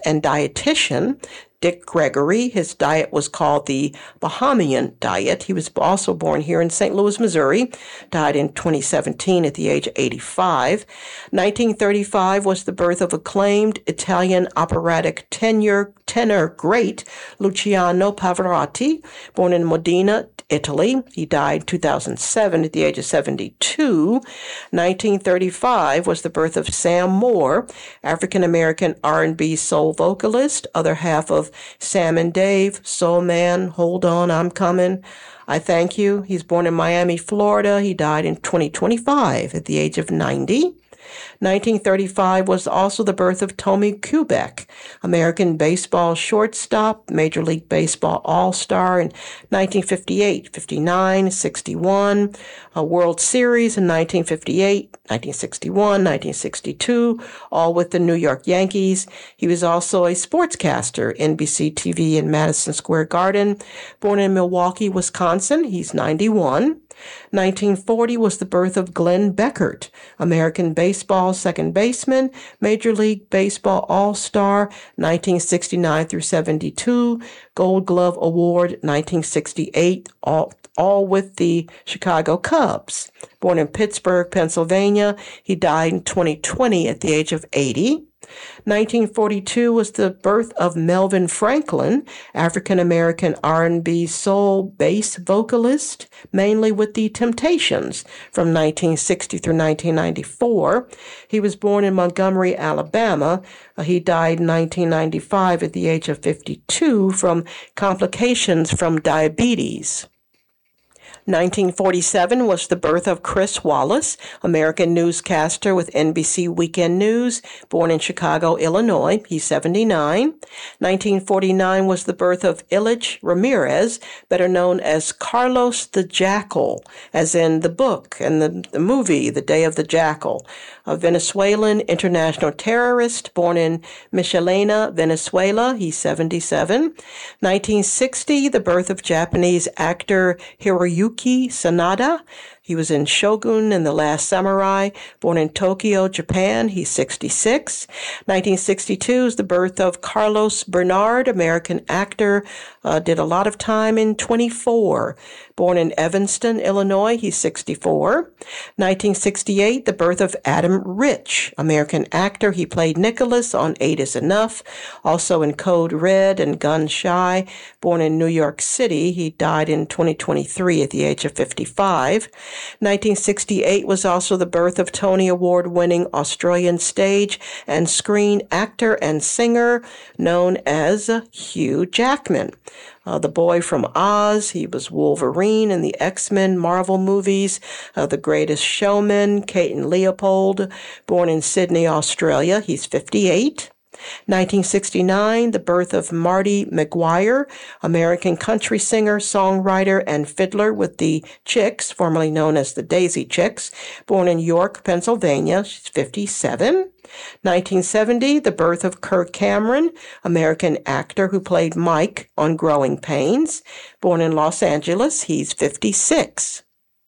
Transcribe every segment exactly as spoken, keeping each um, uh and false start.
and dietitian, Dick Gregory. His diet was called the Bahamian diet. He was also born here in Saint Louis, Missouri, died in twenty seventeen at the age of eighty-five. nineteen thirty-five was the birth of acclaimed Italian operatic tenor, tenor great Luciano Pavarotti, born in Modena, Italy. He died in two thousand seven at the age of seventy-two. nineteen thirty-five was the birth of Sam Moore, African-American R and B soul vocalist, other half of Sam and Dave, Soul Man, Hold On, I'm Coming, I Thank You. He's born in Miami, Florida. He died in twenty twenty-five at the age of ninety. nineteen thirty-five was also the birth of Tommy Kubek, American baseball shortstop, Major League Baseball All-Star in nineteen fifty-eight, fifty-nine, sixty-one, a World Series in nineteen fifty-eight, nineteen sixty-one, nineteen sixty-two, all with the New York Yankees. He was also a sportscaster, N B C T V in Madison Square Garden. Born in Milwaukee, Wisconsin, he's ninety-one. nineteen forty was the birth of Glenn Beckert, American baseball second baseman, Major League Baseball All-Star, nineteen sixty-nine through seventy-two, Gold Glove Award, nineteen sixty-eight, all, all with the Chicago Cubs. Born in Pittsburgh, Pennsylvania, he died in twenty twenty at the age of eighty. nineteen forty-two was the birth of Melvin Franklin, African-American R and B soul bass vocalist, mainly with the Temptations from nineteen sixty through nineteen ninety-four. He was born in Montgomery, Alabama. Uh, he died in nineteen ninety-five at the age of fifty-two from complications from diabetes. nineteen forty-seven was the birth of Chris Wallace, American newscaster with N B C Weekend News, born in Chicago, Illinois. He's seventy-nine. nineteen forty-nine was the birth of Ilich Ramirez, better known as Carlos the Jackal, as in the book and the, the movie, The Day of the Jackal. A Venezuelan international terrorist, born in Michelena, Venezuela. He's seventy-seven. nineteen sixty, the birth of Japanese actor Hiroyuki Sanada. He was in Shogun and The Last Samurai, born in Tokyo, Japan. He's sixty-six. nineteen sixty-two is the birth of Carlos Bernard, American actor, uh, did a lot of time in twenty-four. Born in Evanston, Illinois, he's sixty-four. nineteen sixty-eight, the birth of Adam Rich, American actor. He played Nicholas on Eight is Enough, also in Code Red and Gun Shy. Born in New York City, he died in twenty twenty-three at the age of fifty-five. nineteen sixty-eight was also the birth of Tony Award-winning Australian stage and screen actor and singer known as Hugh Jackman. Uh, the boy from Oz, he was Wolverine in the X-Men Marvel movies, uh, The Greatest Showman, Kate and Leopold, born in Sydney, Australia. He's fifty-eight. nineteen sixty-nine, the birth of Marty McGuire, American country singer, songwriter, and fiddler with the Chicks, formerly known as the Daisy Chicks, born in York, Pennsylvania. She's fifty-seven. nineteen seventy, the birth of Kirk Cameron, American actor who played Mike on Growing Pains, born in Los Angeles. He's fifty-six.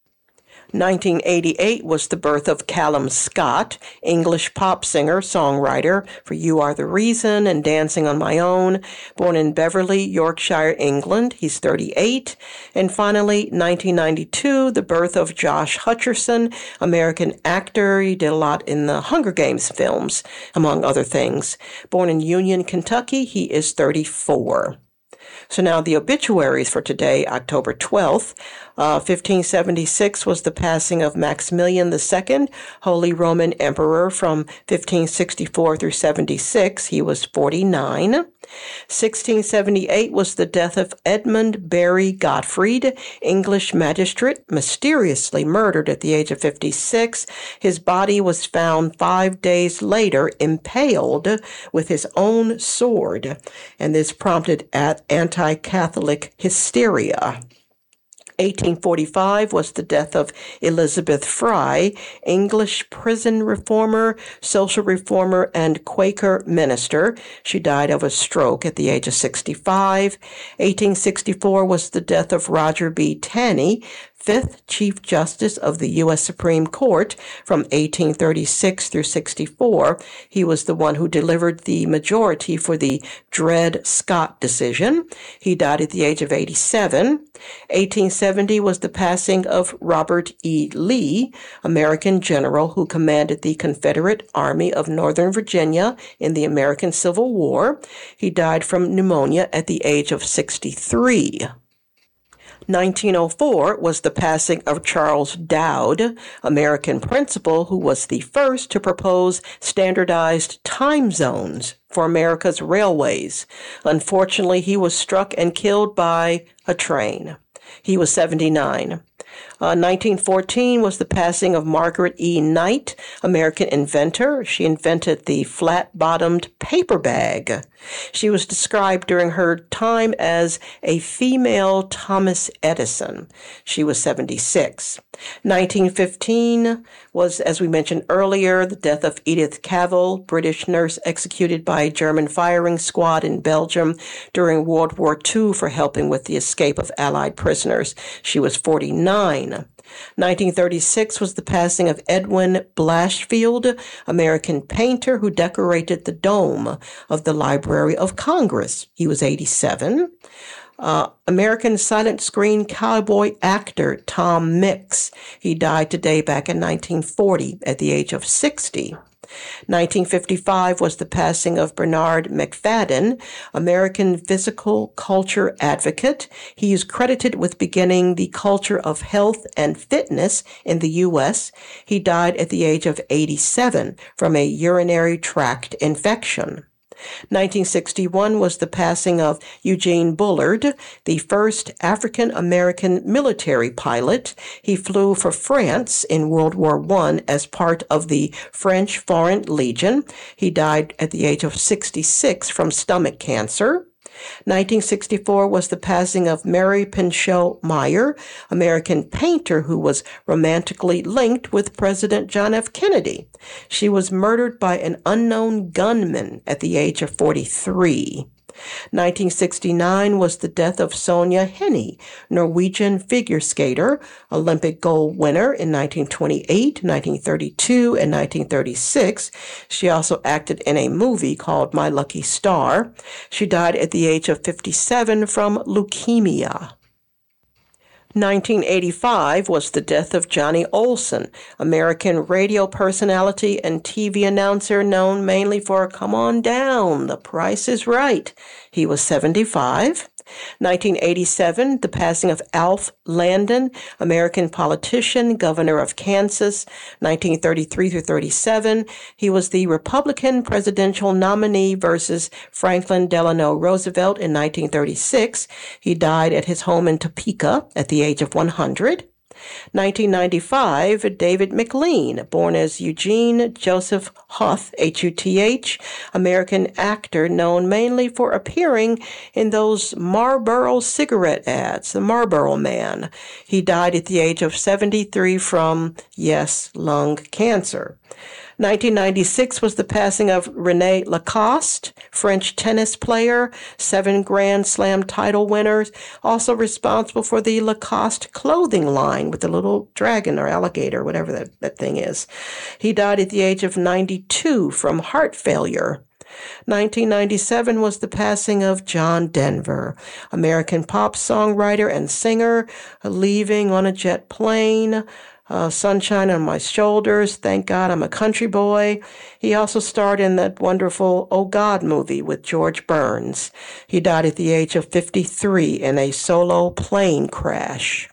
nineteen eighty-eight was the birth of Callum Scott, English pop singer, songwriter for You Are the Reason and Dancing on My Own, born in Beverley, Yorkshire, England. He's thirty-eight. And finally, nineteen ninety-two, the birth of Josh Hutcherson, American actor. He did a lot in the Hunger Games films, among other things. Born in Union, Kentucky, he is thirty-four. So now the obituaries for today, October twelfth. Uh, fifteen seventy-six was the passing of Maximilian the Second, Holy Roman Emperor from fifteen sixty-four through seventy-six. He was forty-nine. sixteen seventy-eight was the death of Edmund Barry Gottfried, English magistrate, mysteriously murdered at the age of fifty-six. His body was found five days later, impaled with his own sword, and this prompted anti-Catholic hysteria. eighteen forty-five was the death of Elizabeth Fry, English prison reformer, social reformer, and Quaker minister. She died of a stroke at the age of sixty-five. eighteen sixty-four was the death of Roger B. Taney, fifth Chief Justice of the U S Supreme Court from eighteen thirty-six through sixty-four. He was the one who delivered the majority for the Dred Scott decision. He died at the age of eighty-seven. eighteen seventy was the passing of Robert E. Lee, American general who commanded the Confederate Army of Northern Virginia in the American Civil War. He died from pneumonia at the age of sixty-three. nineteen oh four was the passing of Charles Dowd, American principal who was the first to propose standardized time zones for America's railways. Unfortunately, he was struck and killed by a train. He was seventy-nine. Uh, nineteen fourteen was the passing of Margaret E. Knight, American inventor. She invented the flat-bottomed paper bag. She was described during her time as a female Thomas Edison. She was seventy-six. nineteen fifteen was, as we mentioned earlier, the death of Edith Cavell, British nurse executed by a German firing squad in Belgium during World War Two for helping with the escape of Allied prisoners. She was forty-nine. nineteen thirty-six was the passing of Edwin Blashfield, American painter who decorated the dome of the Library of Congress. He was eighty-seven. Uh, American silent screen cowboy actor Tom Mix. He died today back in nineteen forty at the age of sixty. nineteen fifty-five was the passing of Bernard McFadden, American physical culture advocate. He is credited with beginning the culture of health and fitness in the U S. He died at the age of eighty-seven from a urinary tract infection. nineteen sixty-one was the passing of Eugene Bullard, the first African-American military pilot. He flew for France in World War One as part of the French Foreign Legion. He died at the age of sixty-six from stomach cancer. nineteen sixty-four was the passing of Mary Pinchot Meyer, American painter who was romantically linked with President John F. Kennedy. She was murdered by an unknown gunman at the age of forty-three. nineteen sixty-nine was the death of Sonja Henie, Norwegian figure skater, Olympic gold winner in nineteen twenty-eight, nineteen thirty-two, and nineteen thirty-six. She also acted in a movie called My Lucky Star. She died at the age of fifty-seven from leukemia. nineteen eighty-five was the death of Johnny Olson, American radio personality and T V announcer known mainly for Come On Down, The Price is Right. He was seventy-five. nineteen eighty-seven, the passing of Alf Landon, American politician, governor of Kansas, nineteen thirty-three through thirty-seven. He was the Republican presidential nominee versus Franklin Delano Roosevelt in nineteen thirty-six. He died at his home in Topeka at the age of one hundred. nineteen ninety-five, David McLean, born as Eugene Joseph Huth, H U T H, American actor known mainly for appearing in those Marlboro cigarette ads, the Marlboro Man. He died at the age of seventy-three from, yes, lung cancer. nineteen ninety-six was the passing of René Lacoste, French tennis player, seven Grand Slam title winners, also responsible for the Lacoste clothing line with the little dragon or alligator, whatever that, that thing is. He died at the age of ninety-two from heart failure. nineteen ninety-seven was the passing of John Denver, American pop songwriter and singer, leaving on a jet plane. Uh, Sunshine on My Shoulders, Thank God I'm a Country Boy. He also starred in that wonderful Oh God movie with George Burns. He died at the age of fifty-three in a solo plane crash.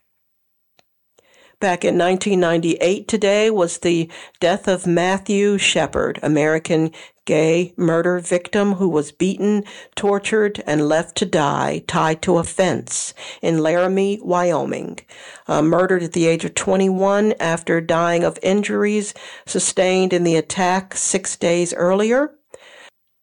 Back in nineteen ninety-eight today was the death of Matthew Shepard, American gay murder victim who was beaten, tortured, and left to die tied to a fence in Laramie, Wyoming. Uh, murdered at the age of twenty-one after dying of injuries sustained in the attack six days earlier.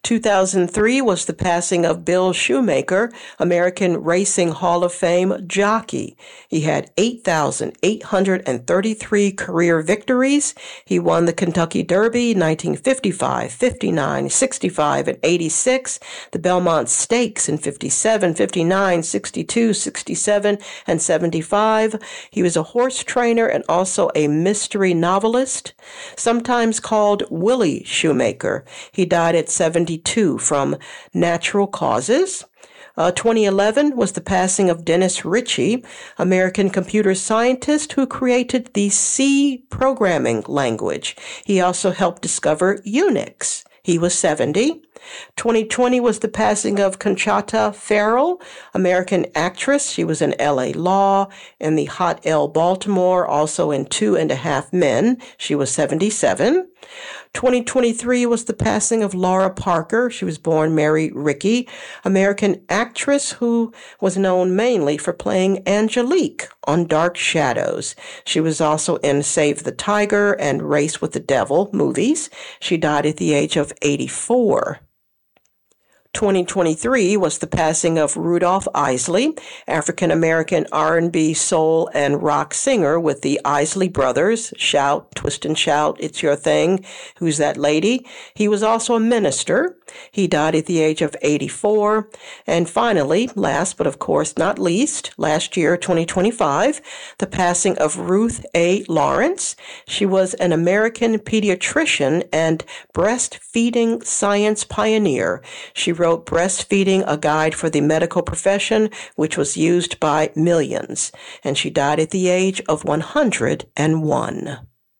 two thousand three was the passing of Bill Shoemaker, American Racing Hall of Fame jockey. He had eight thousand eight hundred thirty-three career victories. He won the Kentucky Derby nineteen fifty-five, fifty-nine, sixty-five, and eighty-six, the Belmont Stakes in fifty-seven, fifty-nine, sixty-two, sixty-seven, and seventy-five. He was a horse trainer and also a mystery novelist, sometimes called Willie Shoemaker. He died at seventy-two from natural causes. Uh, twenty eleven was the passing of Dennis Ritchie, American computer scientist who created the C programming language. He also helped discover Unix. He was seventy. twenty twenty was the passing of Conchata Ferrell, American actress. She was in L A Law, in the Hot L Baltimore, also in Two and a Half Men. She was seventy-seven. twenty twenty-three was the passing of Laura Parker. She was born Mary Rickey, American actress who was known mainly for playing Angelique on Dark Shadows. She was also in Save the Tiger and Race with the Devil movies. She died at the age of eighty-four. twenty twenty-three was the passing of Rudolph Isley, African-American R and B, soul, and rock singer with the Isley Brothers. Shout, Twist and Shout, It's Your Thing. Who's That Lady? He was also a minister. He died at the age of eighty-four. And finally, last but of course not least, last year, twenty twenty-five, the passing of Ruth A. Lawrence. She was an American pediatrician and breastfeeding science pioneer. She wrote Breastfeeding, a Guide for the Medical Profession, which was used by millions, and she died at the age of one hundred one.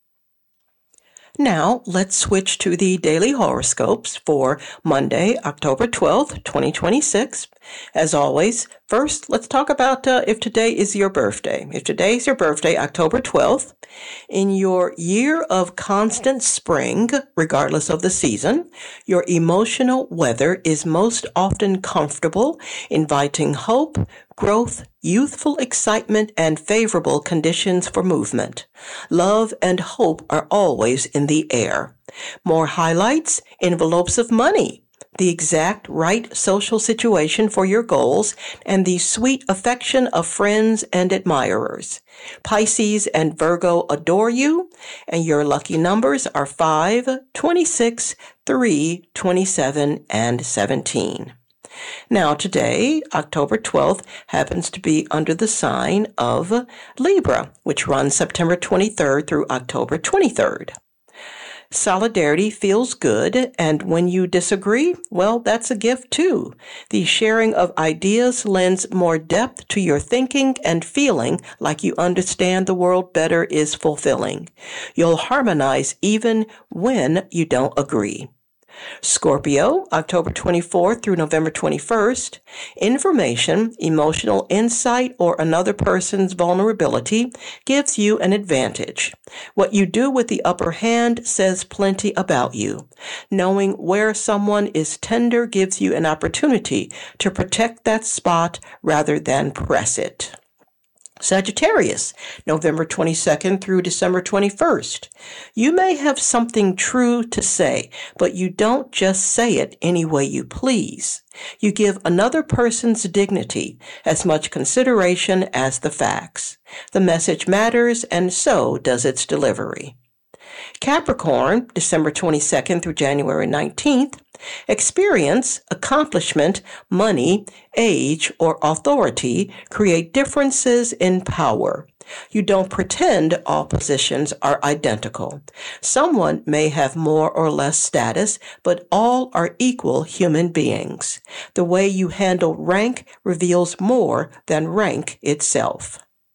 Now, let's switch to the daily horoscopes for Monday, October twelfth, twenty twenty-six. As always, first, let's talk about uh, if today is your birthday. If today is your birthday, October twelfth, in your year of constant spring, regardless of the season, your emotional weather is most often comfortable, inviting hope, growth, youthful excitement, and favorable conditions for movement. Love and hope are always in the air. More highlights: envelopes of money, the exact right social situation for your goals, and the sweet affection of friends and admirers. Pisces and Virgo adore you, and your lucky numbers are five, twenty-six, three, twenty-seven, and seventeen. Now today, October twelfth, happens to be under the sign of Libra, which runs September twenty-third through October twenty-third. Solidarity feels good, and when you disagree, well, that's a gift too. The sharing of ideas lends more depth to your thinking, and feeling like you understand the world better is fulfilling. You'll harmonize even when you don't agree. Scorpio, October twenty-fourth through November twenty-first. Information, emotional insight, or another person's vulnerability gives you an advantage. What you do with the upper hand says plenty about you. Knowing where someone is tender gives you an opportunity to protect that spot rather than press it. Sagittarius, November twenty-second through December twenty-first. You may have something true to say, but you don't just say it any way you please. You give another person's dignity as much consideration as the facts. The message matters, and so does its delivery. Capricorn, December twenty-second through January nineteenth. Experience, accomplishment, money, age, or authority create differences in power. You don't pretend all positions are identical. Someone may have more or less status, but all are equal human beings. The way you handle rank reveals more than rank itself.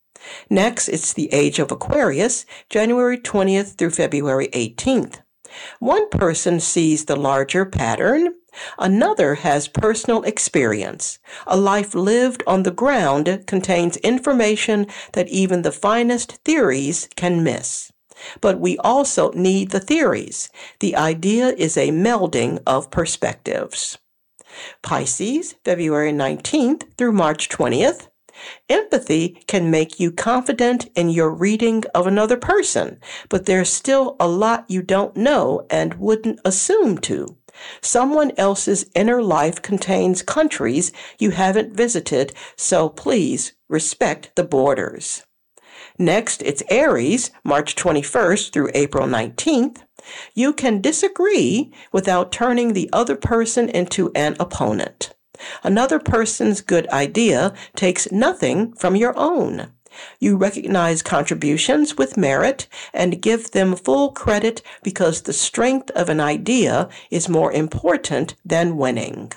Next, it's the age of Aquarius, January twentieth through February eighteenth. One person sees the larger pattern. Another has personal experience. A life lived on the ground contains information that even the finest theories can miss. But we also need the theories. The idea is a melding of perspectives. Pisces, February nineteenth through March twentieth. Empathy can make you confident in your reading of another person, but there's still a lot you don't know and wouldn't assume to. Someone else's inner life contains countries you haven't visited, so please respect the borders. Next, it's Aries, March twenty-first through April nineteenth. You can disagree without turning the other person into an opponent. Another person's good idea takes nothing from your own. You recognize contributions with merit and give them full credit because the strength of an idea is more important than winning.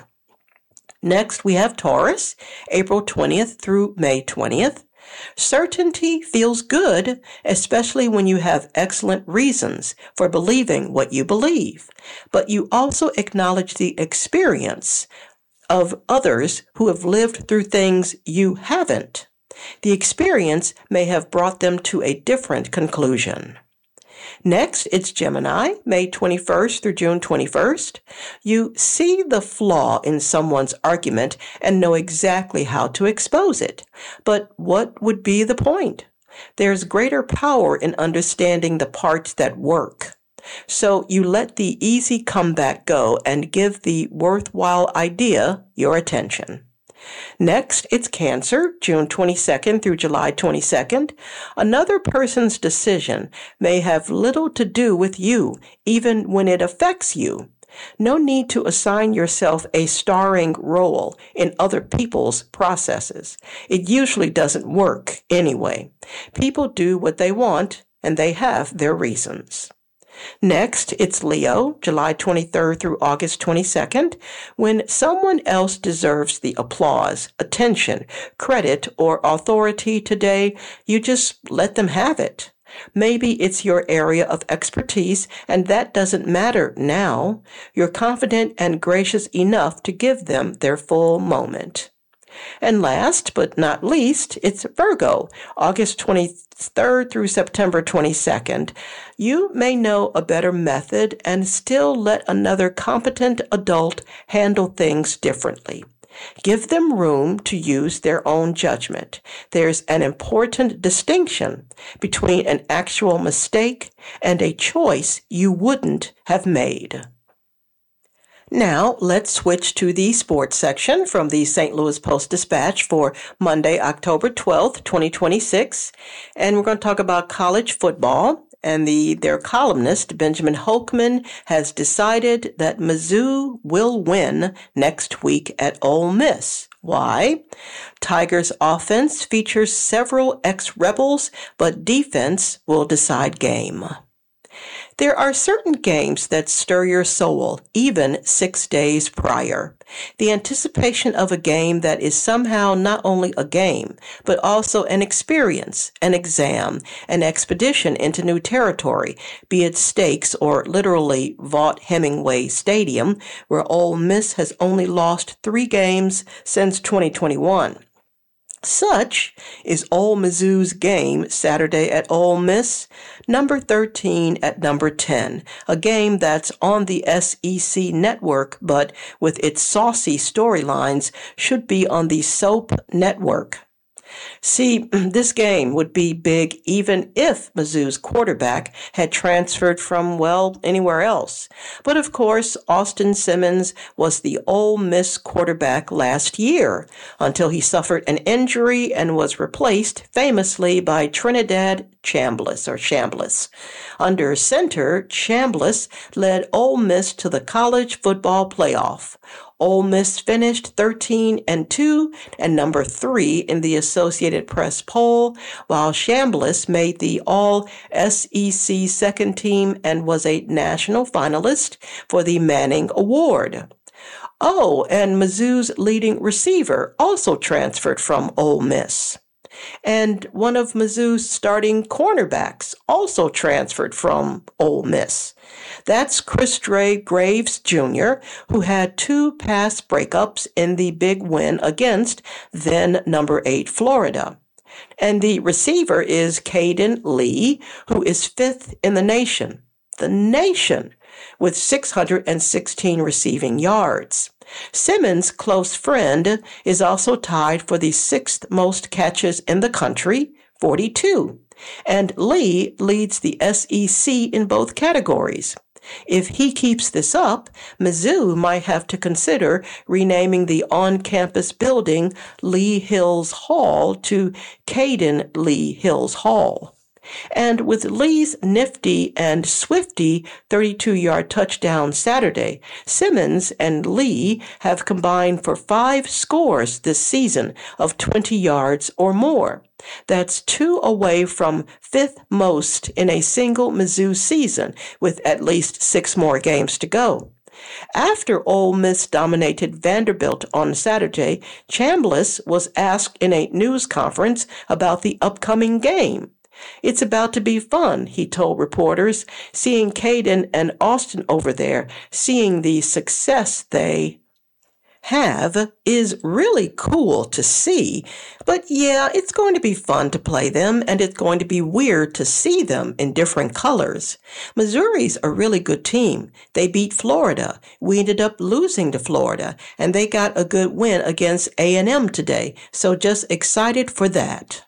Next, we have Taurus, April twentieth through May twentieth. Certainty feels good, especially when you have excellent reasons for believing what you believe, but you also acknowledge the experience of others who have lived through things you haven't. The experience may have brought them to a different conclusion. Next, it's Gemini, May twenty-first through June twenty-first. You see the flaw in someone's argument and know exactly how to expose it. But what would be the point? There's greater power in understanding the parts that work. So you let the easy comeback go and give the worthwhile idea your attention. Next, it's Cancer, June twenty-second through July twenty-second. Another person's decision may have little to do with you, even when it affects you. No need to assign yourself a starring role in other people's processes. It usually doesn't work anyway. People do what they want, and they have their reasons. Next, it's Leo, July twenty-third through August twenty-second. When someone else deserves the applause, attention, credit, or authority today, you just let them have it. Maybe it's your area of expertise, and that doesn't matter now. You're confident and gracious enough to give them their full moment. And last but not least, it's Virgo, August twenty-third through September twenty-second. You may know a better method and still let another competent adult handle things differently. Give them room to use their own judgment. There's an important distinction between an actual mistake and a choice you wouldn't have made. Now, let's switch to the sports section from the Saint Louis Post-Dispatch for Monday, October twelfth, twenty twenty-six. And we're going to talk about college football. And the their columnist, Benjamin Holkman, has decided that Mizzou will win next week at Ole Miss. Why? Tigers' offense features several ex-Rebels, but defense will decide game. There are certain games that stir your soul, even six days prior. The anticipation of a game that is somehow not only a game, but also an experience, an exam, an expedition into new territory, be it stakes or literally Vaught Hemingway Stadium, where Ole Miss has only lost three games since twenty twenty-one. Such is Ole Mizzou's game Saturday at Ole Miss, number thirteen at number ten, a game that's on the S E C network, but with its saucy storylines should be on the SOAP network. See, this game would be big even if Mizzou's quarterback had transferred from, well, anywhere else. But of course, Austin Simmons was the Ole Miss quarterback last year until he suffered an injury and was replaced famously by Trinidad Chambliss or Chambliss. Under center, Chambliss led Ole Miss to the college football playoff. Ole Miss finished thirteen and two and number three in the Associated Press poll, while Chambliss made the All S E C second team and was a national finalist for the Manning Award. Oh, and Mizzou's leading receiver also transferred from Ole Miss. And one of Mizzou's starting cornerbacks also transferred from Ole Miss. That's Chris Dre Graves Junior, who had two pass breakups in the big win against then number eight Florida. And the receiver is Caden Lee, who is fifth in the nation. The nation, with six hundred sixteen receiving yards. Simmons' close friend is also tied for the sixth most catches in the country, forty-two. And Lee leads the S E C in both categories. If he keeps this up, Mizzou might have to consider renaming the on-campus building Lee Hills Hall to Caden Lee Hills Hall. And with Lee's nifty and swifty thirty-two-yard touchdown Saturday, Simmons and Lee have combined for five scores this season of twenty yards or more. That's two away from fifth most in a single Mizzou season, with at least six more games to go. After Ole Miss dominated Vanderbilt on Saturday, Chambliss was asked in a news conference about the upcoming game. "It's about to be fun," he told reporters, "seeing Caden and Austin over there, seeing the success they have is really cool to see. But yeah, it's going to be fun to play them, and it's going to be weird to see them in different colors. Missouri's a really good team. They beat Florida. We ended up losing to Florida, and they got a good win against A and M today, so just excited for that."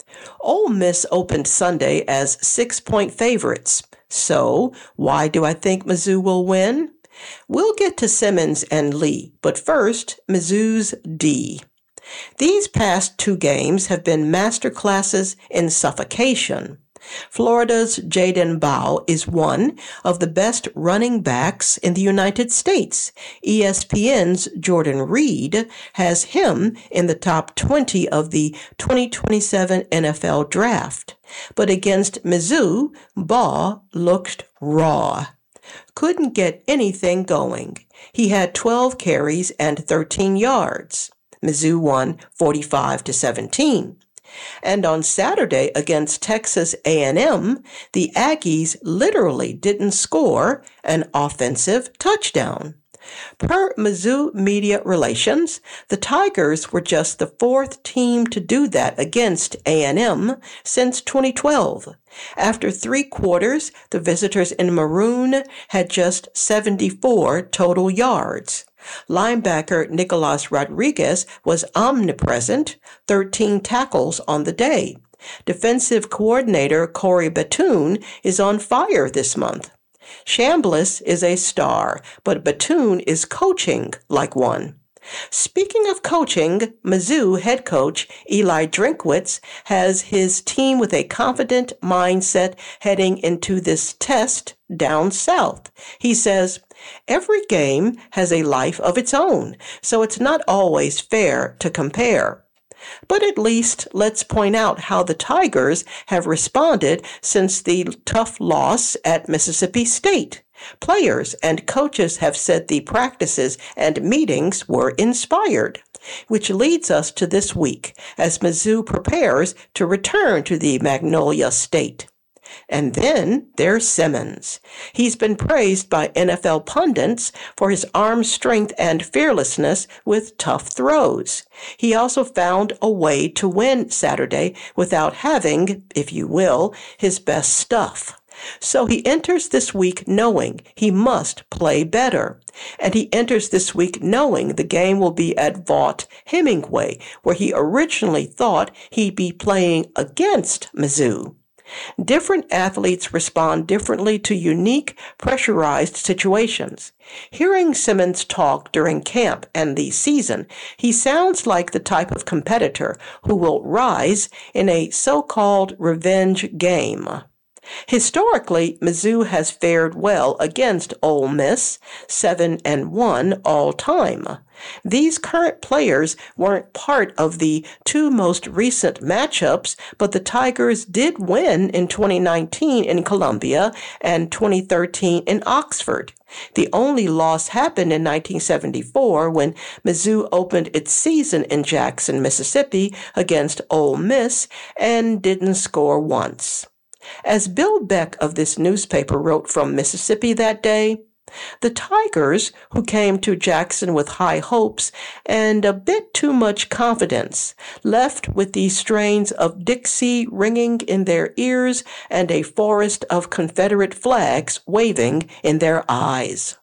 Ole Miss opened Sunday as six-point favorites. So, why do I think Mizzou will win? We'll get to Simmons and Lee, but first, Mizzou's D. These past two games have been masterclasses in suffocation. Florida's Jaden Bow is one of the best running backs in the United States. E S P N's Jordan Reed has him in the top twenty of the twenty twenty-seven N F L Draft. But against Mizzou, Bow looked raw. Couldn't get anything going. He had twelve carries and thirteen yards. Mizzou won forty-five to seventeen. And on Saturday against Texas A and M, the Aggies literally didn't score an offensive touchdown. Per Mizzou Media Relations, the Tigers were just the fourth team to do that against A and M since twenty twelve. After three quarters, the visitors in maroon had just seventy-four total yards. Linebacker Nicolas Rodriguez was omnipresent, thirteen tackles on the day. Defensive coordinator Corey Batoon is on fire this month. Chambliss is a star, but Batoon is coaching like one. Speaking of coaching, Mizzou head coach Eli Drinkwitz has his team with a confident mindset heading into this test down south. He says, "Every game has a life of its own, so it's not always fair to compare. But at least let's point out how the Tigers have responded since the tough loss at Mississippi State. Players and coaches have said the practices and meetings were inspired." Which leads us to this week, as Mizzou prepares to return to the Magnolia State. And then there's Simmons. He's been praised by N F L pundits for his arm strength and fearlessness with tough throws. He also found a way to win Saturday without having, if you will, his best stuff. So he enters this week knowing he must play better. And he enters this week knowing the game will be at Vaught Hemingway, where he originally thought he'd be playing against Mizzou. Different athletes respond differently to unique, pressurized situations. Hearing Simmons talk during camp and the season, he sounds like the type of competitor who will rise in a so-called revenge game. Historically, Mizzou has fared well against Ole Miss, seven and one all time. These current players weren't part of the two most recent matchups, but the Tigers did win in twenty nineteen in Columbia and twenty thirteen in Oxford. The only loss happened in nineteen seventy-four when Mizzou opened its season in Jackson, Mississippi against Ole Miss and didn't score once. As Bill Beck of this newspaper wrote from Mississippi that day, the Tigers, who came to Jackson with high hopes and a bit too much confidence, left with the strains of Dixie ringing in their ears and a forest of Confederate flags waving in their eyes.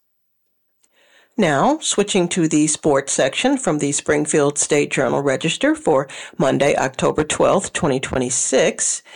Now, switching to the sports section from the Springfield State Journal Register for Monday, October twelfth, twenty twenty-six.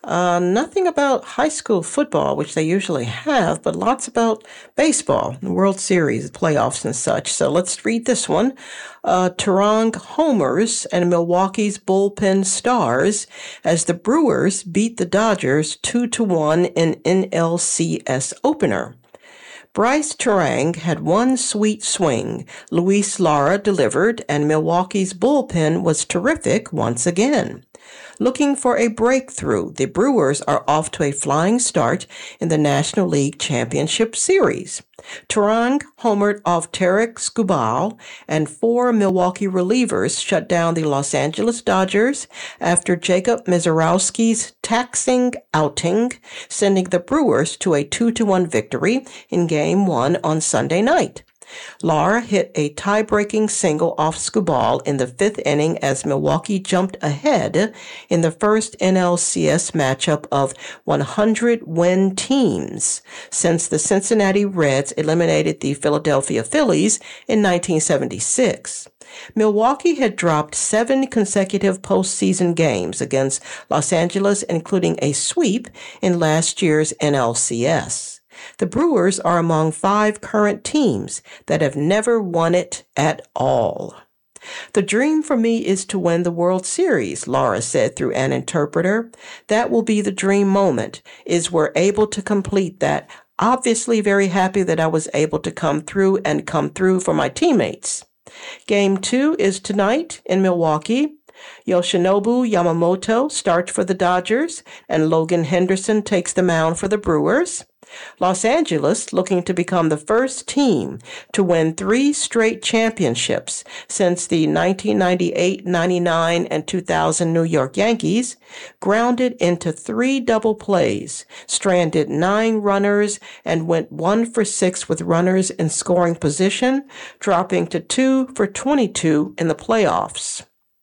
Uh, nothing about high school football, which they usually have, but lots about baseball, the World Series, playoffs, and such. So let's read this one. Uh, Turong homers and Milwaukee's bullpen stars as the Brewers beat the Dodgers two to one in N L C S opener. Bryce Turang had one sweet swing. Luis Lara delivered, and Milwaukee's bullpen was terrific once again. Looking for a breakthrough, the Brewers are off to a flying start in the National League Championship Series. Turang homered off Tarek Skubal, and four Milwaukee relievers shut down the Los Angeles Dodgers after Jacob Misiorowski's taxing outing, sending the Brewers to a two to one victory in Game one on Sunday night. Lara hit a tie-breaking single off Skubal in the fifth inning as Milwaukee jumped ahead in the first N L C S matchup of one hundred win teams since the Cincinnati Reds eliminated the Philadelphia Phillies in nineteen seventy-six. Milwaukee had dropped seven consecutive postseason games against Los Angeles, including a sweep in last year's N L C S. The Brewers are among five current teams that have never won it at all. The dream for me is to win the World Series, Lara said through an interpreter. That will be the dream moment, is we're able to complete that. Obviously very happy that I was able to come through and come through for my teammates. Game two is tonight in Milwaukee. Yoshinobu Yamamoto starts for the Dodgers, and Logan Henderson takes the mound for the Brewers. Los Angeles looking to become the first team to win three straight championships since the nineteen ninety-eight, ninety-nine, and two thousand New York Yankees, grounded into three double plays, stranded nine runners, and went one for six with runners in scoring position, dropping to two for twenty-two in the playoffs.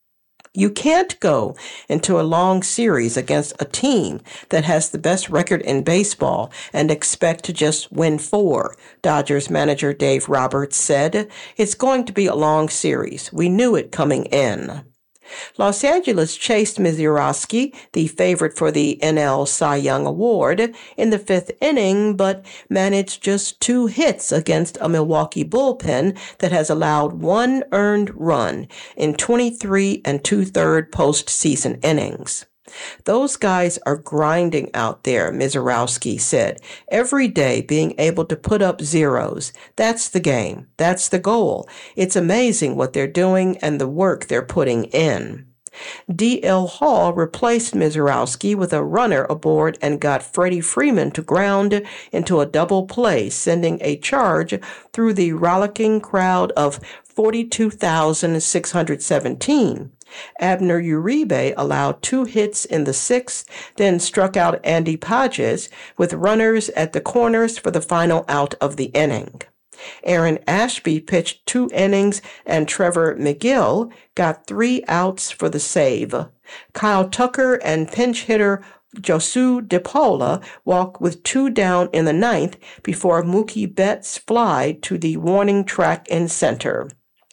You can't go into a long series against a team that has the best record in baseball and expect to just win four, Dodgers manager Dave Roberts said. It's going to be a long series. We knew it coming in. Los Angeles chased Misiorowski, the favorite for the N L Cy Young Award, in the fifth inning, but managed just two hits against a Milwaukee bullpen that has allowed one earned run in twenty-three and two-thirds postseason innings. Those guys are grinding out there, Misiorowski said. Every day being able to put up zeros. That's the game. That's the goal. It's amazing what they're doing and the work they're putting in. D L Hall replaced Misiorowski with a runner aboard and got Freddie Freeman to ground into a double play, sending a charge through the rollicking crowd of forty-two thousand six hundred seventeen. Abner Uribe allowed two hits in the sixth, then struck out Andy Pages with runners at the corners for the final out of the inning. Aaron Ashby pitched two innings, and Trevor McGill got three outs for the save. Kyle Tucker and pinch hitter Josu DePaula walked with two down in the ninth before Mookie Betts flied to the warning track in center.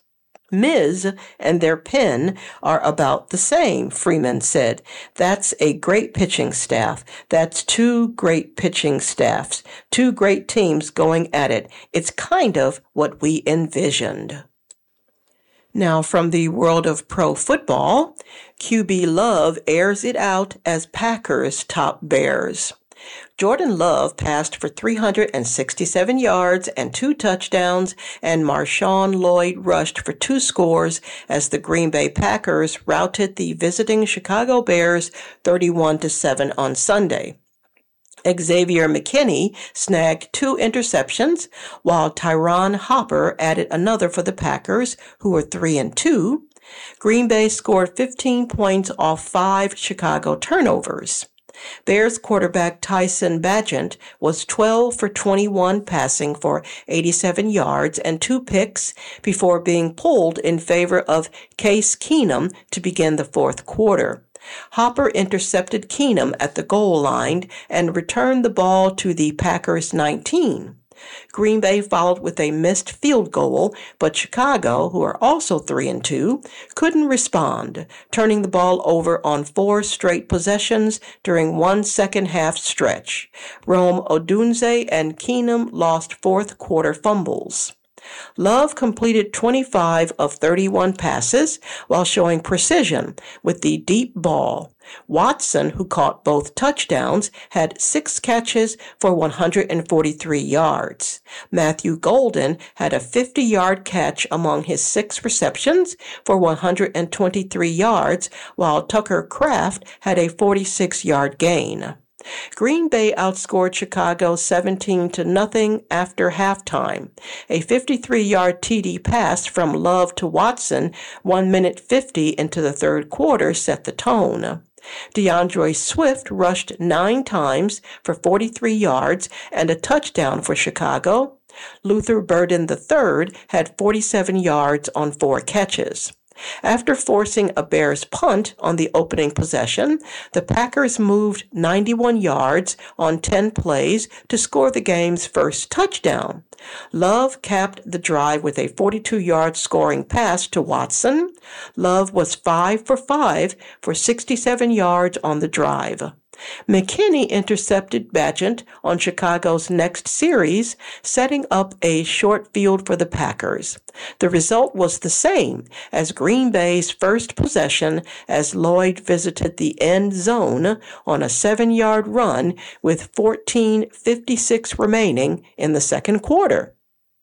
Miz and their pen are about the same, Freeman said. That's a great pitching staff. That's two great pitching staffs. Two great teams going at it. It's kind of what we envisioned. Now, from the world of pro football, Q B Love airs it out as Packers top Bears. Jordan Love passed for three hundred sixty-seven yards and two touchdowns, and Marshawn Lloyd rushed for two scores as the Green Bay Packers routed the visiting Chicago Bears thirty-one to seven on Sunday. Xavier McKinney snagged two interceptions, while Tyron Hopper added another for the Packers, who were three and two. Green Bay scored fifteen points off five Chicago turnovers. Bears quarterback Tyson Bagent was twelve for twenty-one, passing for eighty-seven yards and two picks before being pulled in favor of Case Keenum to begin the fourth quarter. Hopper intercepted Keenum at the goal line and returned the ball to the Packers nineteen. Green Bay followed with a missed field goal, but Chicago, who are also three and two, couldn't respond, turning the ball over on four straight possessions during one second-half stretch. Rome Odunze and Keenum lost fourth-quarter fumbles. Love completed twenty-five of thirty-one passes while showing precision with the deep ball. Watson, who caught both touchdowns, had six catches for one hundred forty-three yards. Matthew Golden had a fifty-yard catch among his six receptions for one hundred twenty-three yards, while Tucker Kraft had a forty-six-yard gain. Green Bay outscored Chicago seventeen to nothing after halftime. A fifty-three-yard T D pass from Love to Watson one minute fifty into the third quarter set the tone. DeAndre Swift rushed nine times for forty-three yards and a touchdown for Chicago. Luther Burden the third had forty-seven yards on four catches. After forcing a Bears punt on the opening possession, the Packers moved ninety-one yards on ten plays to score the game's first touchdown. Love capped the drive with a forty-two-yard scoring pass to Watson. Love was five for five for sixty-seven yards on the drive. McKinney intercepted Bagent on Chicago's next series, setting up a short field for the Packers. The result was the same as Green Bay's first possession as Lloyd visited the end zone on a seven-yard run with fourteen fifty-six remaining in the second quarter.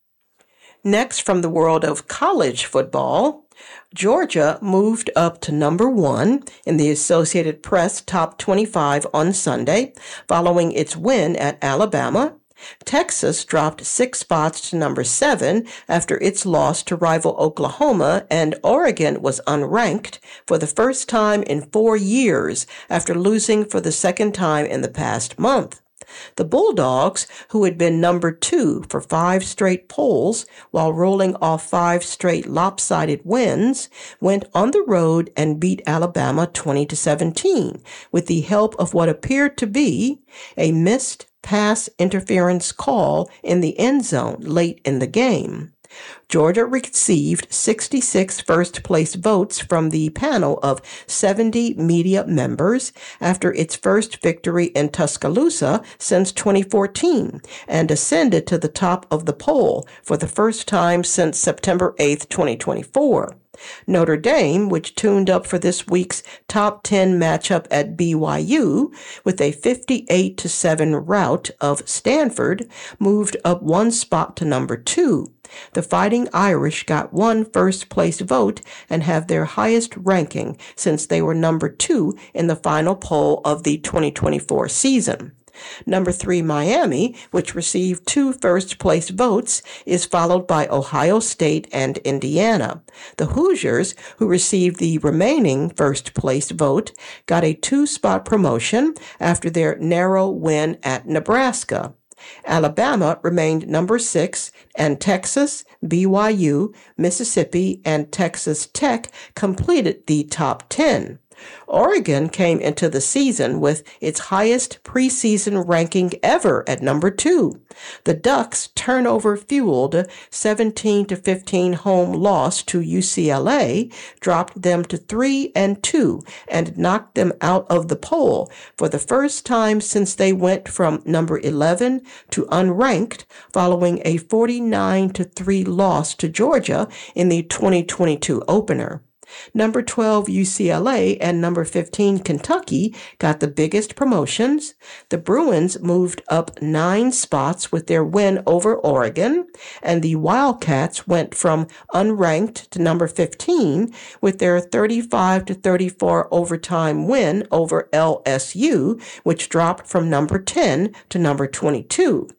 Next, from the world of college football, Georgia moved up to number one in the Associated Press Top twenty-five on Sunday, following its win at Alabama. Texas dropped six spots to number seven after its loss to rival Oklahoma, and Oregon was unranked for the first time in four years after losing for the second time in the past month. The Bulldogs, who had been number two for five straight polls while rolling off five straight lopsided wins, went on the road and beat Alabama twenty to seventeen with the help of what appeared to be a missed pass interference call in the end zone late in the game. Georgia received sixty-six first-place votes from the panel of seventy media members after its first victory in Tuscaloosa since twenty fourteen and ascended to the top of the poll for the first time since September eighth, twenty twenty-four. Notre Dame, which tuned up for this week's top ten matchup at B Y U with a fifty-eight to seven rout of Stanford, moved up one spot to number two. The Fighting Irish got one first-place vote and have their highest ranking since they were number two in the final poll of the twenty twenty-four season. Number three, Miami, which received two first-place votes, is followed by Ohio State and Indiana. The Hoosiers, who received the remaining first-place vote, got a two-spot promotion after their narrow win at Nebraska. Alabama remained number six, and Texas, B Y U, Mississippi, and Texas Tech completed the top ten. Oregon came into the season with its highest preseason ranking ever at number two. The Ducks' turnover-fueled seventeen to fifteen home loss to U C L A dropped them to three and two and knocked them out of the poll for the first time since they went from number eleven to unranked following a forty-nine to three loss to Georgia in the twenty twenty-two opener. Number twelve, U C L A, and number fifteen, Kentucky, got the biggest promotions. The Bruins moved up nine spots with their win over Oregon, and the Wildcats went from unranked to number fifteen with their thirty-five to thirty-four overtime win over L S U, which dropped from number ten to number twenty-two.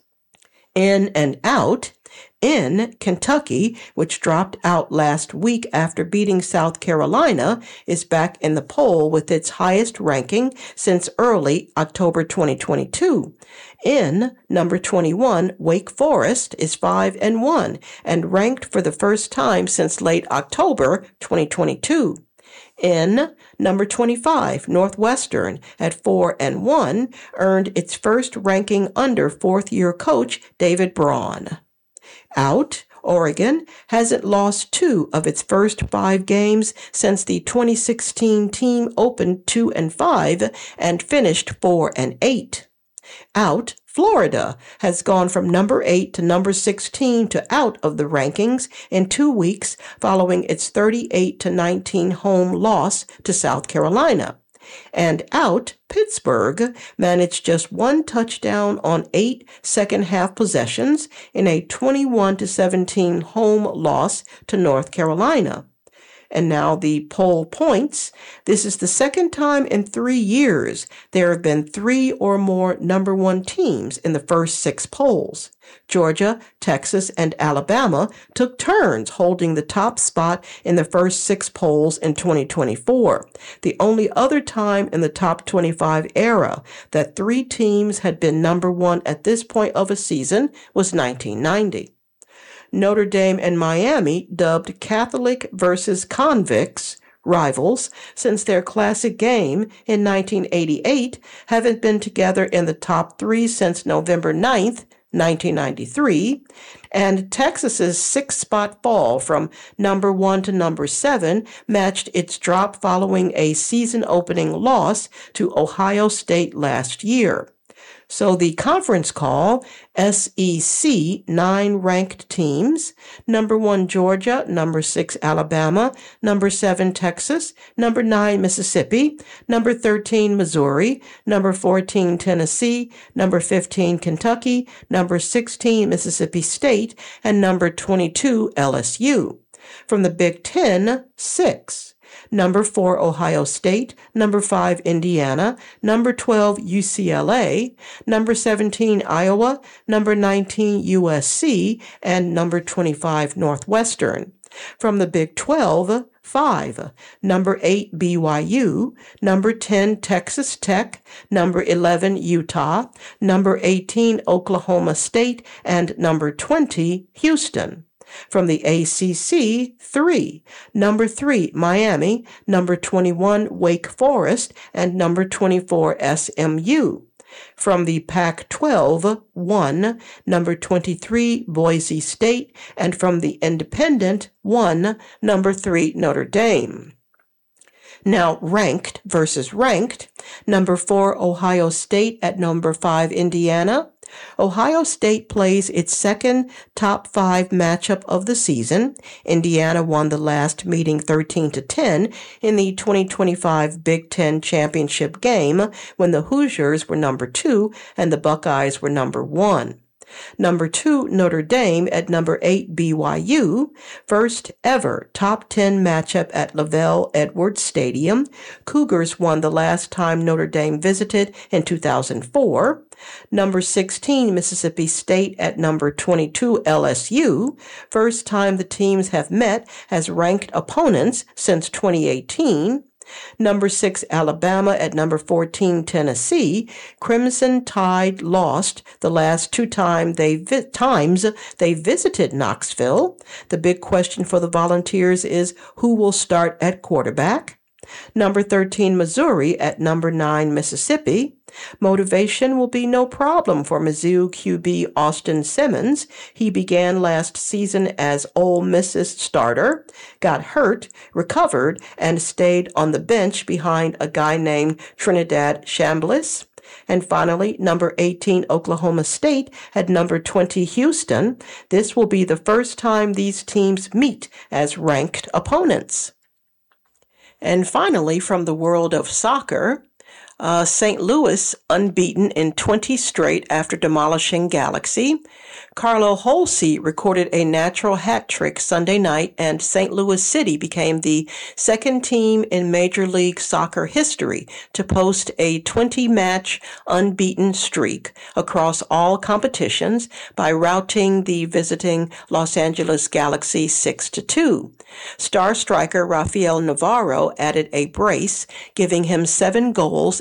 In and out. In Kentucky, which dropped out last week after beating South Carolina, is back in the poll with its highest ranking since early October twenty twenty-two. In number twenty-one, Wake Forest is five and one and ranked for the first time since late October twenty twenty-two. In number twenty-five, Northwestern at four and one earned its first ranking under fourth-year coach David Braun. Out, Oregon hasn't lost two of its first five games since the twenty sixteen team opened two and five and finished four and eight. Out, Florida has gone from number eight to number sixteen to out of the rankings in two weeks following its thirty-eight to nineteen home loss to South Carolina. And out, Pittsburgh managed just one touchdown on eight second-half possessions in a twenty-one to seventeen home loss to North Carolina. And now the poll points. This is the second time in three years there have been three or more number one teams in the first six polls. Georgia, Texas, and Alabama took turns holding the top spot in the first six polls in twenty twenty-four. The only other time in the top twenty-five era that three teams had been number one at this point of a season was nineteen ninety. Notre Dame and Miami, dubbed Catholic versus Convicts, rivals, since their classic game in nineteen eighty-eight, haven't been together in the top three since November ninth, nineteen ninety-three, and Texas's six-spot fall from number one to number seven matched its drop following a season-opening loss to Ohio State last year. So the conference call, S E C, nine ranked teams, number one Georgia, number six Alabama, number seven Texas, number nine Mississippi, number thirteen Missouri, number fourteen Tennessee, number fifteen Kentucky, number sixteen Mississippi State, and number twenty-two L S U. From the Big Ten, six. Number four, Ohio State. Number five, Indiana. Number twelve, U C L A. Number seventeen, Iowa. Number nineteen, U S C. And number twenty-five, Northwestern. From the Big twelve, five. Number eight, B Y U. Number ten, Texas Tech. Number eleven, Utah. Number eighteen, Oklahoma State. And number twenty, Houston. From the A C C, three. Number three, Miami. Number twenty-one, Wake Forest. And number twenty-four, S M U. From the Pac twelve, one. Number twenty-three, Boise State. And from the Independent, one. Number three, Notre Dame. Now, ranked versus ranked. Number four, Ohio State at number five, Indiana. Ohio State plays its second top five matchup of the season. Indiana won the last meeting thirteen to ten in the twenty twenty-five Big Ten championship game when the Hoosiers were number two and the Buckeyes were number one. Number two, Notre Dame at number eight, B Y U. First ever top ten matchup at LaVell Edwards Stadium. Cougars won the last time Notre Dame visited in two thousand four. Number sixteen, Mississippi State at number twenty-two, L S U. First time the teams have met as ranked opponents since twenty eighteen. Number six, Alabama at number fourteen, Tennessee. Crimson Tide lost the last two time they vi- times they visited Knoxville. The big question for the Volunteers is who will start at quarterback. Number thirteen, Missouri at number nine, Mississippi. Motivation will be no problem for Mizzou Q B Austin Simmons. He began last season as Ole Miss's starter, got hurt, recovered, and stayed on the bench behind a guy named Trinidad Chambliss. And finally, number eighteen, Oklahoma State at number twenty, Houston. This will be the first time these teams meet as ranked opponents. And finally, from the world of soccer, uh, Saint Louis unbeaten in twenty straight after demolishing Galaxy. Carlo Holsey recorded a natural hat trick Sunday night, and Saint Louis City became the second team in Major League Soccer history to post a twenty-match unbeaten streak across all competitions by routing the visiting Los Angeles Galaxy six to two. Star striker Rafael Navarro added a brace, giving him seven goals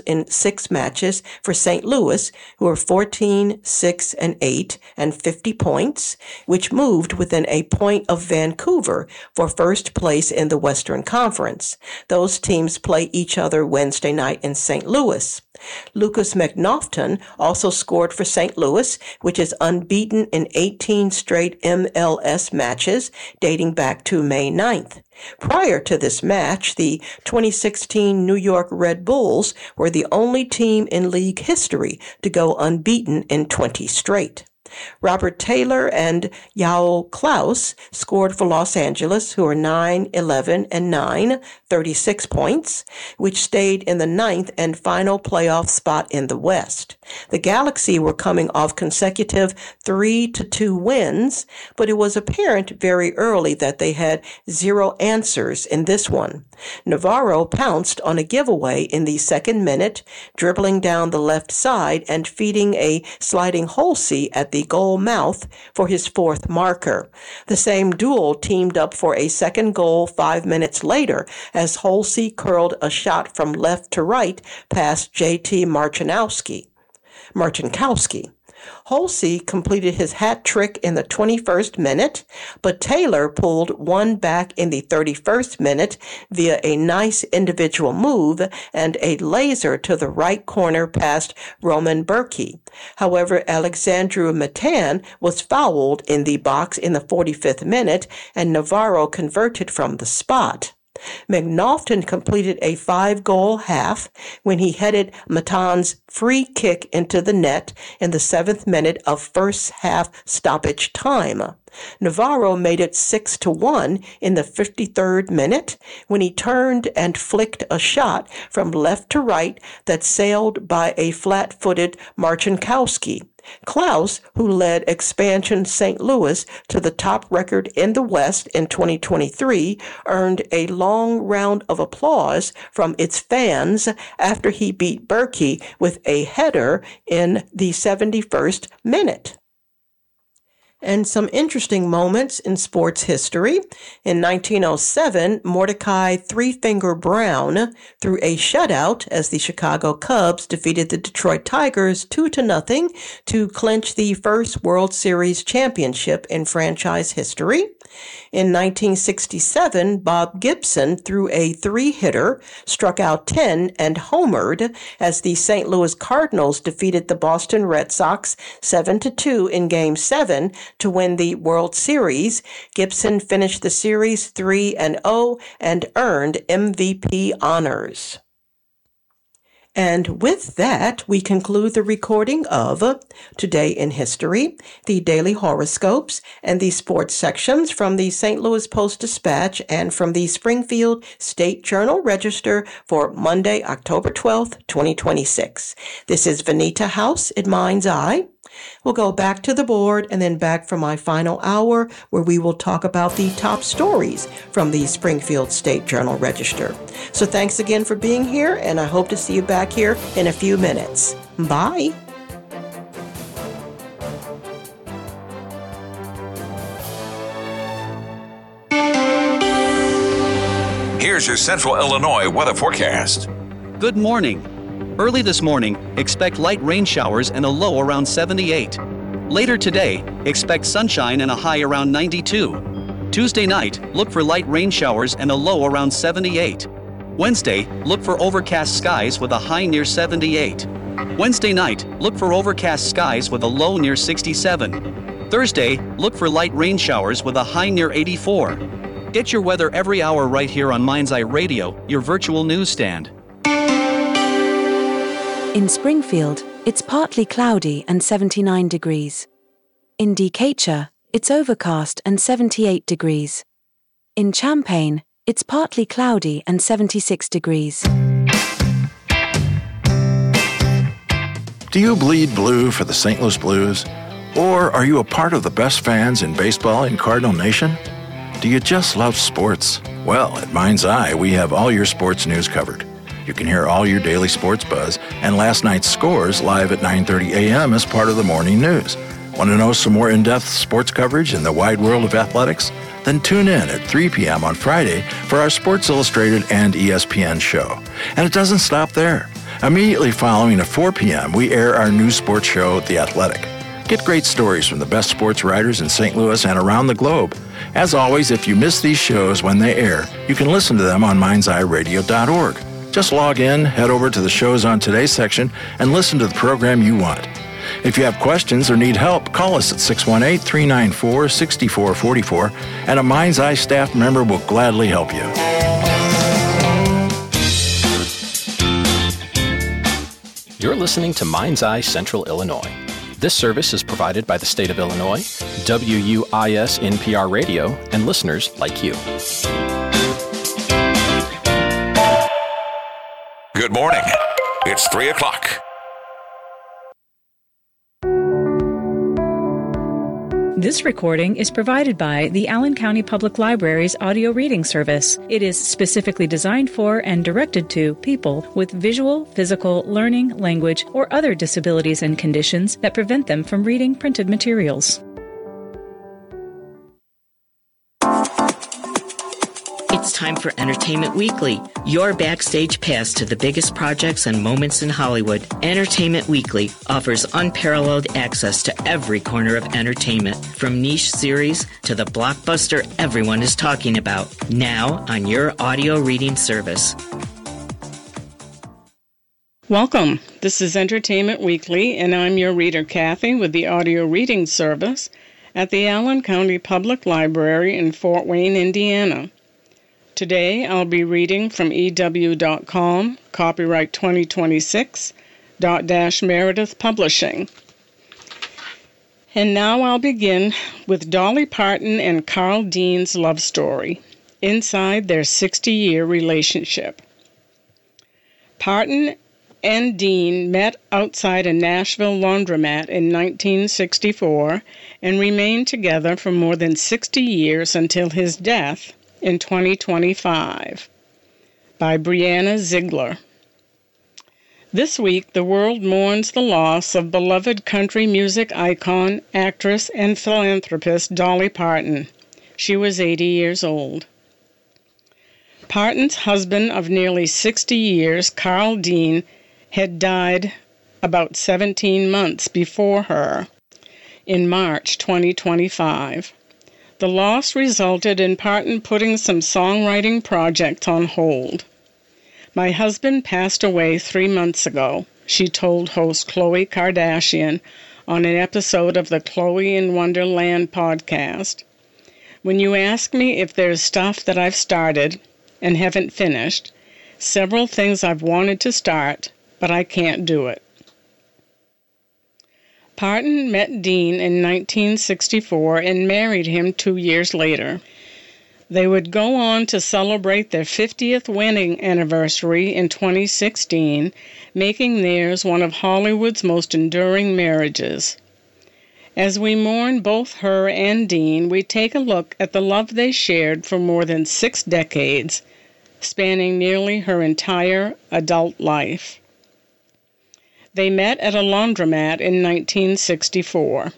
in six matches for Saint Louis, who are fourteen, six, and eight, and fifty points, which moved within a point of Vancouver for first place in the Western Conference. Those teams play each other Wednesday night in Saint Louis. Lucas McNaughton also scored for Saint Louis, which is unbeaten in eighteen straight M L S matches dating back to May ninth. Prior to this match, the twenty sixteen New York Red Bulls were the only team in league history to go unbeaten in twenty straight. Robert Taylor and Yao Klaus scored for Los Angeles, who are nine, eleven, and nine, thirty-six points, which stayed in the ninth and final playoff spot in the West. The Galaxy were coming off consecutive three to two wins, but it was apparent very early that they had zero answers in this one. Navarro pounced on a giveaway in the second minute, dribbling down the left side and feeding a sliding Holsey at the goal mouth for his fourth marker. The same duel teamed up for a second goal five minutes later as Holsey curled a shot from left to right past J T Marcinkowski. Marcinkowski. Holsey completed his hat trick in the twenty-first minute, but Taylor pulled one back in the thirty-first minute via a nice individual move and a laser to the right corner past Roman Berkey. However, Alexandru Matan was fouled in the box in the forty-fifth minute, and Navarro converted from the spot. McNaughton completed a five-goal half when he headed Matan's free kick into the net in the seventh minute of first half stoppage time. Navarro made it six to one in the fifty-third minute when he turned and flicked a shot from left to right that sailed by a flat-footed Marcinkowski. Klaus, who led expansion Saint Louis to the top record in the West in twenty twenty-three, earned a long round of applause from its fans after he beat Berkey with a header in the seventy-first minute. And some interesting moments in sports history. In nineteen oh seven, Mordecai Three-Finger Brown threw a shutout as the Chicago Cubs defeated the Detroit Tigers two to nothing to clinch the first World Series championship in franchise history. In nineteen sixty-seven, Bob Gibson threw a three-hitter, struck out ten, and homered as the Saint Louis Cardinals defeated the Boston Red Sox seven to two in Game seven to win the World Series. Gibson finished the series three and oh and earned M V P honors. And with that, we conclude the recording of Today in History, the daily horoscopes, and the sports sections from the Saint Louis Post-Dispatch and from the Springfield State Journal Register for Monday, October twelfth, twenty twenty-six. This is Vanita House in Mind's Eye. We'll go back to the board and then back for my final hour where we will talk about the top stories from the Springfield State Journal Register. So thanks again for being here, and I hope to see you back here in a few minutes. Bye. Here's your Central Illinois weather forecast. Good morning. Early this morning, expect light rain showers and a low around seventy-eight. Later today, expect sunshine and a high around ninety-two. Tuesday night, look for light rain showers and a low around seventy-eight. Wednesday, look for overcast skies with a high near seventy-eight. Wednesday night, look for overcast skies with a low near sixty-seven. Thursday, look for light rain showers with a high near eighty-four. Get your weather every hour right here on Mind's Eye Radio, your virtual newsstand. In Springfield, it's partly cloudy and seventy-nine degrees. In Decatur, it's overcast and seventy-eight degrees. In Champaign, it's partly cloudy and seventy-six degrees. Do you bleed blue for the Saint Louis Blues? Or are you a part of the best fans in baseball in Cardinal Nation? Do you just love sports? Well, at Mind's Eye, we have all your sports news covered. You can hear all your daily sports buzz and last night's scores live at nine thirty a.m. as part of the morning news. Want to know some more in-depth sports coverage in the wide world of athletics? Then tune in at three p.m. on Friday for our Sports Illustrated and E S P N show. And it doesn't stop there. Immediately following at four p.m., we air our new sports show, The Athletic. Get great stories from the best sports writers in Saint Louis and around the globe. As always, if you miss these shows when they air, you can listen to them on minds eye radio dot org. Just log in, head over to the shows on today's section, and listen to the program you want. If you have questions or need help, call us at six one eight, three nine four, six four four four, and a Mind's Eye staff member will gladly help you. You're listening to Mind's Eye Central Illinois. This service is provided by the state of Illinois, W U I S N P R Radio, and listeners like you. Good morning. It's three o'clock. This recording is provided by the Allen County Public Library's audio reading service. It is specifically designed for and directed to people with visual, physical, learning, language, or other disabilities and conditions that prevent them from reading printed materials. It's time for Entertainment Weekly, your backstage pass to the biggest projects and moments in Hollywood. Entertainment Weekly offers unparalleled access to every corner of entertainment, from niche series to the blockbuster everyone is talking about, now on your audio reading service. Welcome. This is Entertainment Weekly, and I'm your reader, Kathy, with the audio reading service at the Allen County Public Library in Fort Wayne, Indiana. Today, I'll be reading from E W dot com, copyright twenty twenty-six, dot dash Meredith Publishing. And now I'll begin with Dolly Parton and Carl Dean's love story, inside their sixty-year relationship. Parton and Dean met outside a Nashville laundromat in nineteen sixty-four and remained together for more than sixty years until his death in twenty twenty-five, by Brianna Ziegler. This week, the world mourns the loss of beloved country music icon, actress, and philanthropist Dolly Parton. She was eighty years old. Parton's husband of nearly sixty years, Carl Dean, had died about seventeen months before her, in March twenty twenty-five. The loss resulted in Parton putting some songwriting projects on hold. My husband passed away three months ago, she told host Khloe Kardashian on an episode of the Khloe in Wonderland podcast. When you ask me if there's stuff that I've started and haven't finished, several things I've wanted to start, but I can't do it. Parton met Dean in nineteen sixty-four and married him two years later. They would go on to celebrate their fiftieth wedding anniversary in twenty sixteen, making theirs one of Hollywood's most enduring marriages. As we mourn both her and Dean, we take a look at the love they shared for more than six decades, spanning nearly her entire adult life. They met at a laundromat in nineteen sixty-four.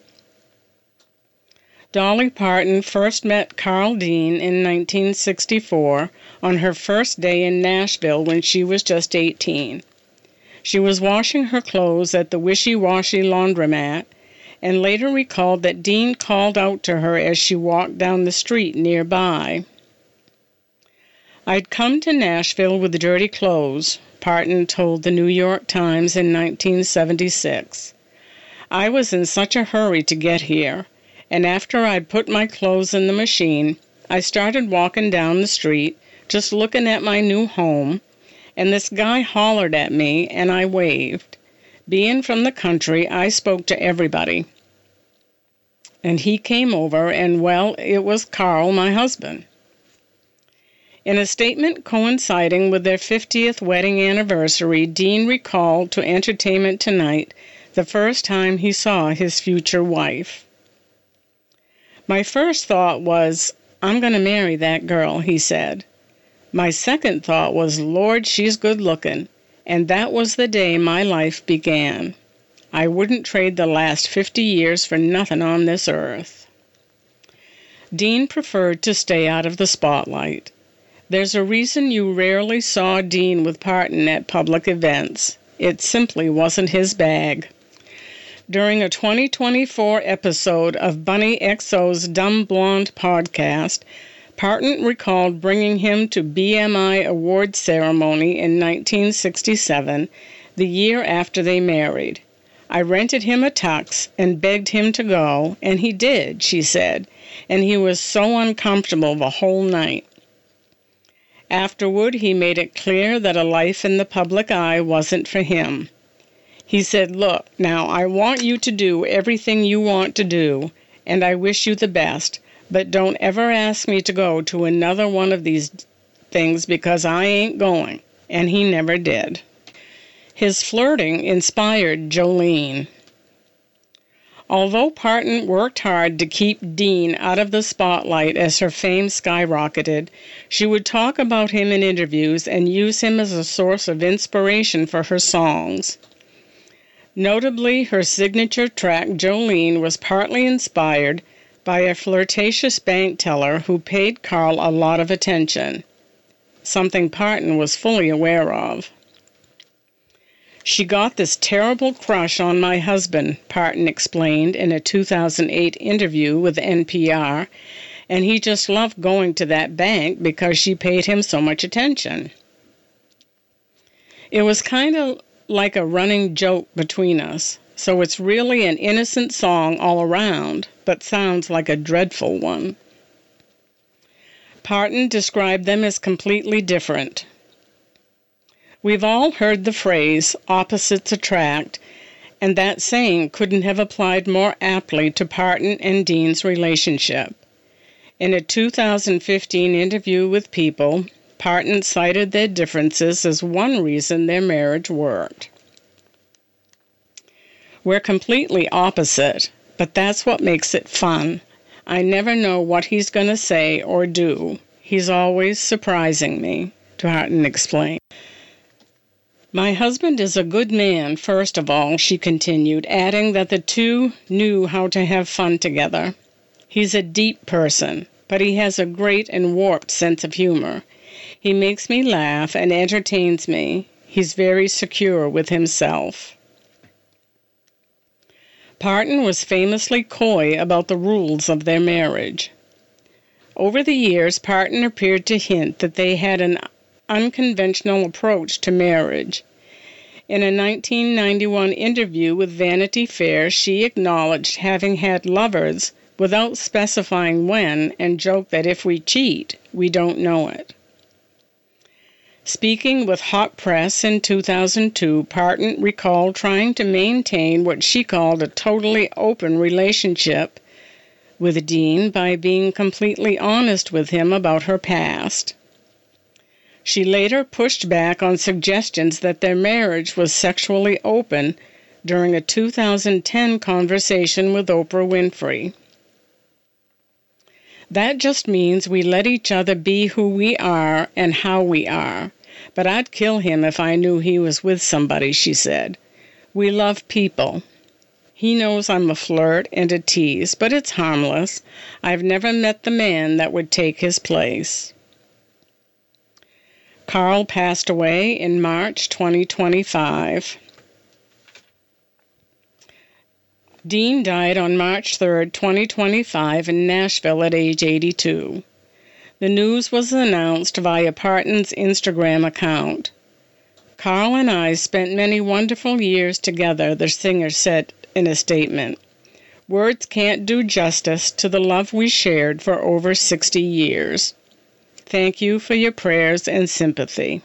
Dolly Parton first met Carl Dean in nineteen sixty-four on her first day in Nashville when she was just eighteen. She was washing her clothes at the Wishy-Washy laundromat and later recalled that Dean called out to her as she walked down the street nearby. "I'd come to Nashville with dirty clothes," Parton told the New York Times in nineteen seventy-six. "I was in such a hurry to get here, and after I'd put my clothes in the machine, I started walking down the street, just looking at my new home, and this guy hollered at me, and I waved. Being from the country, I spoke to everybody. And he came over, and, well, it was Carl, my husband." In a statement coinciding with their fiftieth wedding anniversary, Dean recalled to Entertainment Tonight the first time he saw his future wife. "My first thought was, I'm going to marry that girl," he said. "My second thought was, Lord, she's good looking, and that was the day my life began. I wouldn't trade the last fifty years for nothing on this earth." Dean preferred to stay out of the spotlight. There's a reason you rarely saw Dean with Parton at public events. It simply wasn't his bag. During a twenty twenty-four episode of Bunny X O's Dumb Blonde podcast, Parton recalled bringing him to B M I awards ceremony in nineteen sixty-seven, the year after they married. I rented him a tux and begged him to go, and he did, she said, and he was so uncomfortable the whole night. Afterward, he made it clear that a life in the public eye wasn't for him. He said, "Look, now I want you to do everything you want to do, and I wish you the best, but don't ever ask me to go to another one of these things because I ain't going," and he never did. His flirting inspired Jolene. Although Parton worked hard to keep Dean out of the spotlight as her fame skyrocketed, she would talk about him in interviews and use him as a source of inspiration for her songs. Notably, her signature track, Jolene, was partly inspired by a flirtatious bank teller who paid Carl a lot of attention, something Parton was fully aware of. "She got this terrible crush on my husband," Parton explained in a two thousand eight interview with N P R, "and he just loved going to that bank because she paid him so much attention. It was kind of like a running joke between us, so it's really an innocent song all around, but sounds like a dreadful one." Parton described them as completely different. We've all heard the phrase, opposites attract, and that saying couldn't have applied more aptly to Parton and Dean's relationship. In a two thousand fifteen interview with People, Parton cited their differences as one reason their marriage worked. "We're completely opposite, but that's what makes it fun. I never know what he's going to say or do. He's always surprising me," Parton explained. "My husband is a good man, first of all," she continued, adding that the two knew how to have fun together. "He's a deep person, but he has a great and warped sense of humor. He makes me laugh and entertains me. He's very secure with himself." Parton was famously coy about the rules of their marriage. Over the years, Parton appeared to hint that they had an unconventional approach to marriage. In a nineteen ninety-one interview with Vanity Fair, she acknowledged having had lovers without specifying when, and joked that if we cheat, we don't know it. Speaking with Hot Press in two thousand two, Parton recalled trying to maintain what she called a totally open relationship with Dean by being completely honest with him about her past. She later pushed back on suggestions that their marriage was sexually open during a two thousand ten conversation with Oprah Winfrey. "That just means we let each other be who we are and how we are. But I'd kill him if I knew he was with somebody," she said. "We love people. He knows I'm a flirt and a tease, but it's harmless. I've never met the man that would take his place." Carl passed away in March twenty twenty-five. Dean died on March third, twenty twenty-five in Nashville at age eighty-two. The news was announced via Parton's Instagram account. "Carl and I spent many wonderful years together," the singer said in a statement. "Words can't do justice to the love we shared for over sixty years. Thank you for your prayers and sympathy."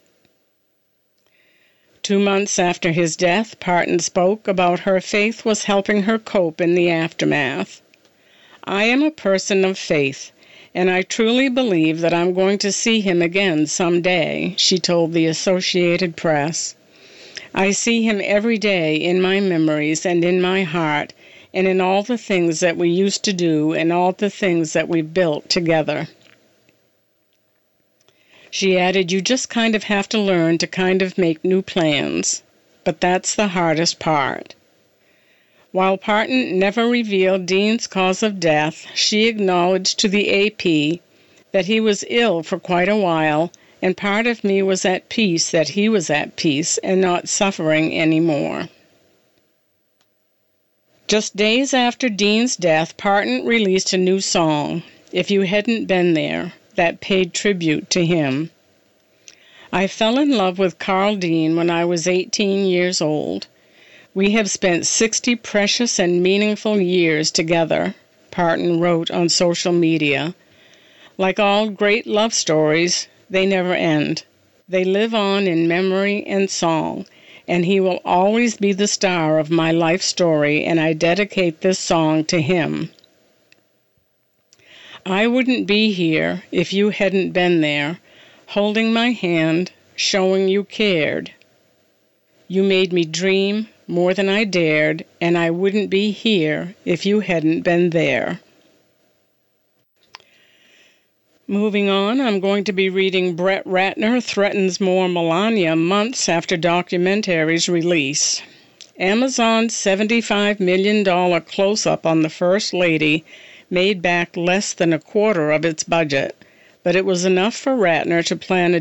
Two months after his death, Parton spoke about her faith was helping her cope in the aftermath. "I am a person of faith, and I truly believe that I'm going to see him again someday," she told the Associated Press. "I see him every day in my memories and in my heart, and in all the things that we used to do and all the things that we've built together." She added, "You just kind of have to learn to kind of make new plans, but that's the hardest part." While Parton never revealed Dean's cause of death, she acknowledged to the A P that he was ill for quite a while and part of me was at peace that he was at peace and not suffering anymore. Just days after Dean's death, Parton released a new song, If You Hadn't Been There, that paid tribute to him. I fell in love with Carl Dean when I was eighteen years old. We have spent sixty precious and meaningful years together, Parton wrote on social media. Like all great love stories, they never end. They live on in memory and song, and he will always be the star of my life story, and I dedicate this song to him. I wouldn't be here if you hadn't been there, holding my hand, showing you cared. You made me dream more than I dared, and I wouldn't be here if you hadn't been there. Moving on, I'm going to be reading Brett Ratner Threatens More Melania months after documentary's release. Amazon's seventy-five million dollars close-up on the First Lady made back less than a quarter of its budget, but it was enough for Ratner to plan a